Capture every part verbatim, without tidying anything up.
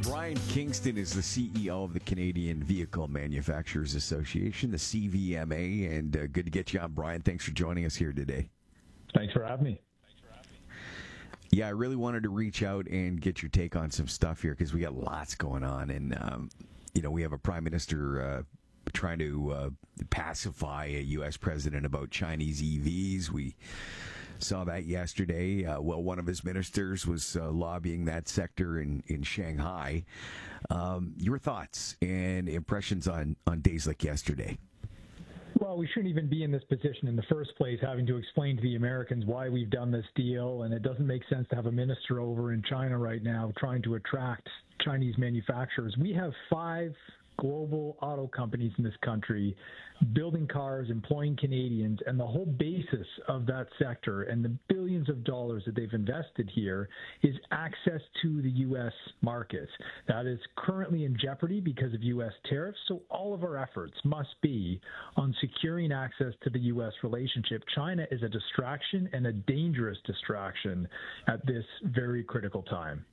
Brian Kingston is the C E O of the Canadian Vehicle Manufacturers Association, the C V M A, and uh, good to get you on, Brian. Thanks for joining us here today. Thanks for having me. Yeah, I really wanted to reach out and get your take on some stuff here because we got lots going on, and um, you know we have a prime minister uh, trying to uh, pacify a U S president about Chinese E Vs. We saw that yesterday. Uh, well, one of his ministers was uh, lobbying that sector in, in Shanghai. Um, your thoughts and impressions on, on days like yesterday? Well, we shouldn't even be in this position in the first place, having to explain to the Americans why we've done this deal. And it doesn't make sense to have a minister over in China right now trying to attract Chinese manufacturers. We have five global auto companies in this country building cars, employing Canadians, and the whole basis of that sector and the billions of dollars that they've invested here is access to the U S market. That is currently in jeopardy because of U S tariffs, so all of our efforts must be on securing access to the U S relationship. China is a distraction and a dangerous distraction at this very critical time.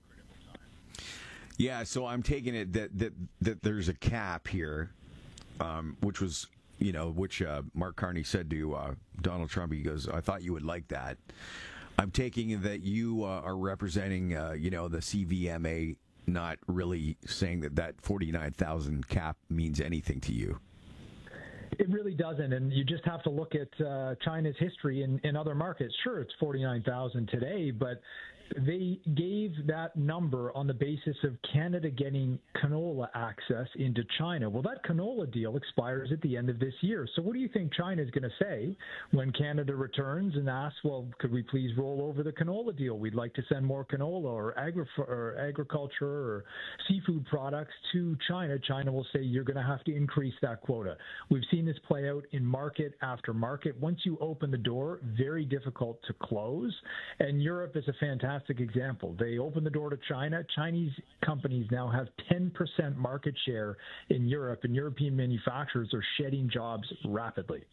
Yeah, so I'm taking it that that, that there's a cap here, um, which was, you know, which uh, Mark Carney said to uh, Donald Trump. He goes, I thought you would like that. I'm taking that you uh, are representing, uh, you know, the C V M A, not really saying that that forty-nine thousand cap means anything to you. It really doesn't, and you just have to look at uh, China's history in, in other markets. Sure, it's forty-nine thousand today, but they gave that number on the basis of Canada getting canola access into China. Well, that canola deal expires at the end of this year. So what do you think China is going to say when Canada returns and asks, well, could we please roll over the canola deal? We'd like to send more canola or, agri- or agriculture or seafood products to China. China will say, you're going to have to increase that quota. We've seen this play out in market after market. Once you open the door, very difficult to close. And Europe is a fantastic example. They opened the door to China. Chinese companies now have ten percent market share in Europe, and European manufacturers are shedding jobs rapidly.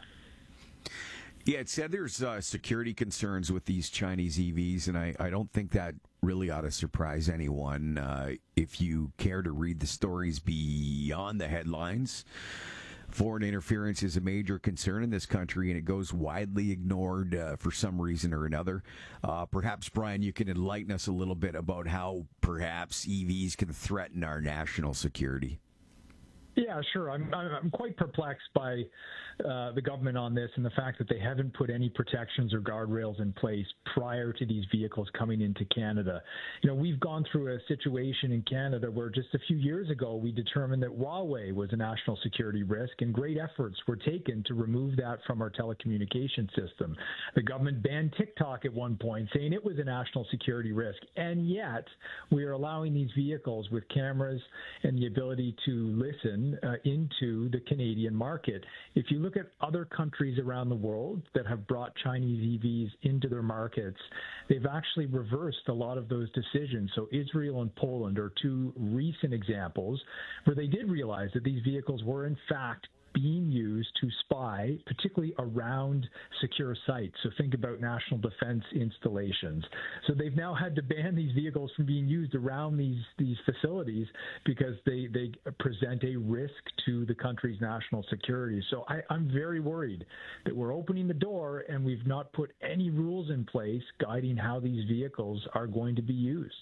Yeah, it said there's uh, security concerns with these Chinese E Vs, and I, I don't think that really ought to surprise anyone. Uh, if you care to read the stories beyond the headlines, foreign interference is a major concern in this country, and it goes widely ignored uh, for some reason or another. Uh, perhaps, Brian, you can enlighten us a little bit about how perhaps E Vs can threaten our national security. Yeah, sure. I'm I'm quite perplexed by uh, the government on this and the fact that they haven't put any protections or guardrails in place prior to these vehicles coming into Canada. You know, we've gone through a situation in Canada where just a few years ago we determined that Huawei was a national security risk, and great efforts were taken to remove that from our telecommunication system. The government banned TikTok at one point, saying it was a national security risk, and yet we are allowing these vehicles with cameras and the ability to listen Uh, into the Canadian market. If you look at other countries around the world that have brought Chinese E Vs into their markets, they've actually reversed a lot of those decisions. So Israel and Poland are two recent examples where they did realize that these vehicles were in fact being used to spy, particularly around secure sites. So think about national defense installations. So they've now had to ban these vehicles from being used around these, these facilities because they, they present a risk to the country's national security. So I, I'm very worried that we're opening the door and we've not put any rules in place guiding how these vehicles are going to be used.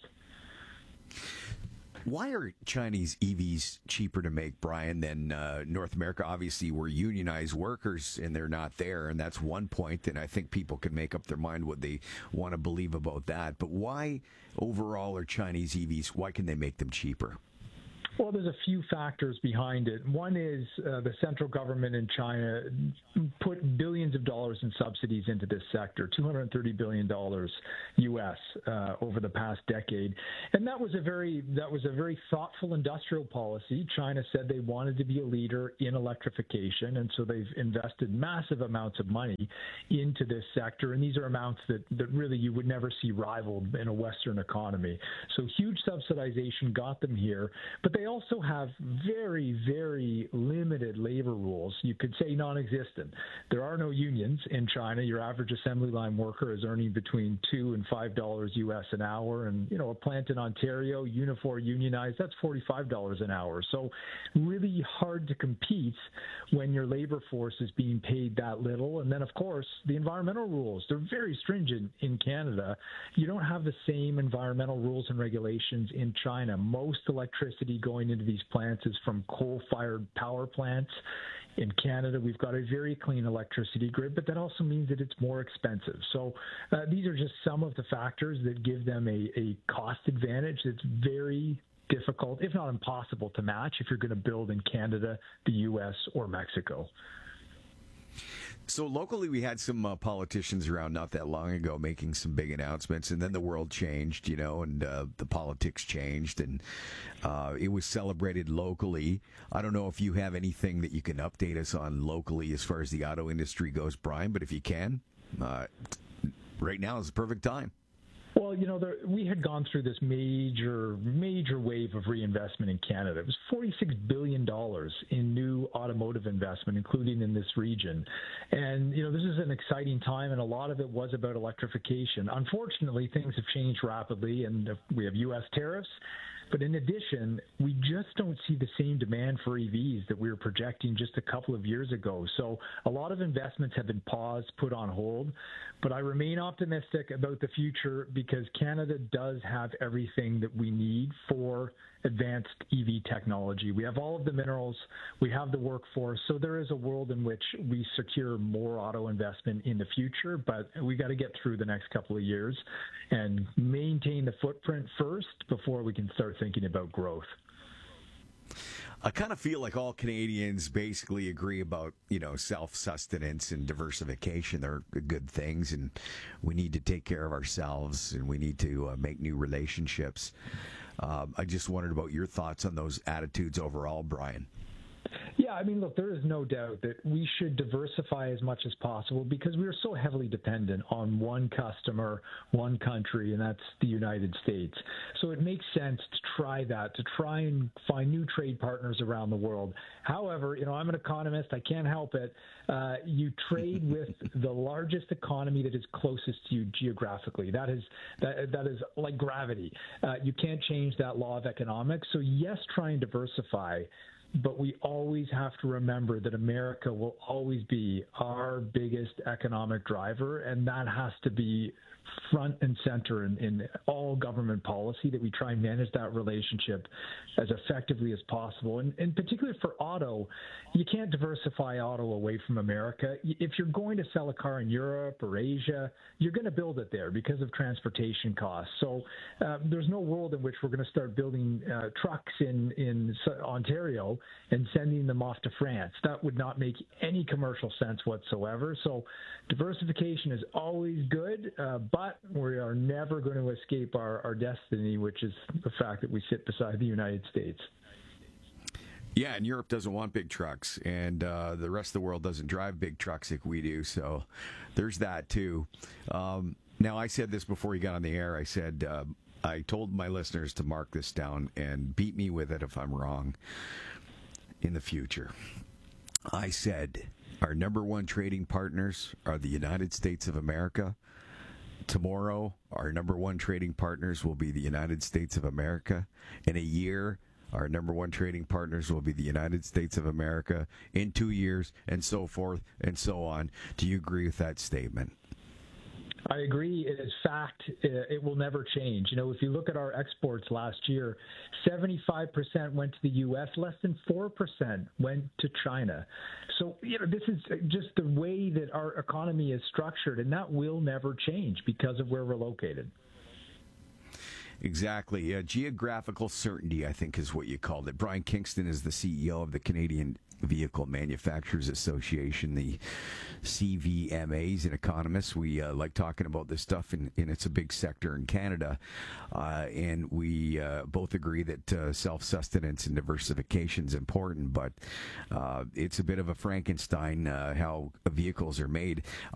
Why are Chinese E Vs cheaper to make, Brian, than uh, North America? Obviously, we're unionized workers, and they're not there, and that's one point, and I think people can make up their mind what they want to believe about that. But why, overall, are Chinese E Vs, why can they make them cheaper? Well, there's a few factors behind it. One is uh, the central government in China put billions of dollars in subsidies into this sector, two hundred thirty billion dollars U S uh, over the past decade. And that was a very that was a very thoughtful industrial policy. China said they wanted to be a leader in electrification, and so they've invested massive amounts of money into this sector. And these are amounts that, that really you would never see rivaled in a Western economy. So huge subsidization got them here, but they they also have very, very limited labor rules. You could say non-existent. There are no unions in China. Your average assembly line worker is earning between two and five dollars U S an hour, and you know a plant in Ontario, Unifor unionized, that's forty-five dollars an hour. So really hard to compete when your labor force is being paid that little. And then of course the environmental rules, they're very stringent in Canada. You don't have the same environmental rules and regulations in China. Most electricity going into these plants is from coal-fired power plants. In Canada, we've got a very clean electricity grid, but that also means that it's more expensive. So uh, these are just some of the factors that give them a, a cost advantage that's very difficult, if not impossible, to match if you're going to build in Canada, the U S, or Mexico. So locally, we had some uh, politicians around not that long ago making some big announcements, and then the world changed, you know, and uh, the politics changed, and uh, it was celebrated locally. I don't know if you have anything that you can update us on locally as far as the auto industry goes, Brian, but if you can, uh, right now is the perfect time. Well, you know, there, we had gone through this major, major wave of reinvestment in Canada. It was forty-six billion dollars in new automotive investment, including in this region. And, you know, this is an exciting time, and a lot of it was about electrification. Unfortunately, things have changed rapidly, and we have U S tariffs. But in addition, we just don't see the same demand for E Vs that we were projecting just a couple of years ago. So a lot of investments have been paused, put on hold. But I remain optimistic about the future because Canada does have everything that we need for advanced E V technology. We have all of the minerals, we have the workforce, so there is a world in which we secure more auto investment in the future, but we got to get through the next couple of years and maintain the footprint first before we can start thinking about growth. I kind of feel like all Canadians basically agree about, you know, self-sustenance and diversification. They're good things, and we need to take care of ourselves, and we need to uh, make new relationships. Um, I just wondered about your thoughts on those attitudes overall, Brian. Yeah, I mean, look, there is no doubt that we should diversify as much as possible because we are so heavily dependent on one customer, one country, and that's the United States. So it makes sense to try that, to try and find new trade partners around the world. However, you know, I'm an economist. I can't help it. Uh, you trade with the largest economy that is closest to you geographically. That is that, that is like gravity. Uh, you can't change that law of economics. So yes, try and diversify. But we always have to remember that America will always be our biggest economic driver, and that has to be front and center in, in all government policy, that we try and manage that relationship as effectively as possible. And, and particularly for auto, you can't diversify auto away from America. If you're going to sell a car in Europe or Asia, you're going to build it there because of transportation costs. So uh, there's no world in which we're going to start building uh, trucks in, in Ontario and sending them off to France. That would not make any commercial sense whatsoever. So diversification is always good, uh, but we are never going to escape our, our destiny, which is the fact that we sit beside the United States. Yeah, and Europe doesn't want big trucks, and uh, the rest of the world doesn't drive big trucks like we do, so there's that too. Um, now, I said this before you got on the air. I said, uh, I told my listeners to mark this down and beat me with it if I'm wrong in the future. I said, our number one trading partners are the United States of America. Tomorrow, our number one trading partners will be the United States of America. In a year, our number one trading partners will be the United States of America. In two years, and so forth and so on. Do you agree with that statement? I agree. It is fact. It will never change. You know, if you look at our exports last year, seventy-five percent went to the U S, less than four percent went to China. So, you know, this is just the way that our economy is structured, and that will never change because of where we're located. Exactly. Uh, geographical certainty, I think, is what you called it. Brian Kingston is the C E O of the Canadian Vehicle Manufacturers Association, the C V M As, and economists. We uh, like talking about this stuff, and, and it's a big sector in Canada. Uh, and we uh, both agree that uh, self-sustenance and diversification is important, but uh, it's a bit of a Frankenstein uh, how vehicles are made.